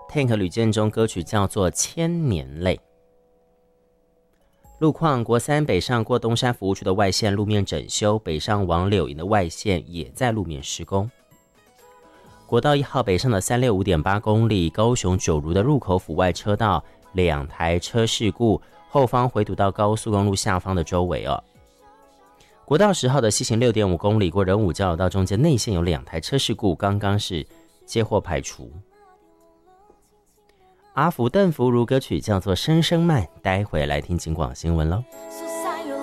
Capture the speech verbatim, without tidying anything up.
Tank 吕建中歌曲叫做《千年泪》。路况，国三北上过东山服务区的外线路面整修，北上往柳营的外线也在路面施工。国道一号北上的 三六五点八 公里，高雄九如的入口府外车道两台车事故，后方回堵到高速公路下方的周围哦。国道十号的西行 六点五 公里，过仁武交流道中间内线有两台车事故，刚刚是接获排除。阿福邓福如歌曲叫做《声声慢》，待会来听警广新闻喽。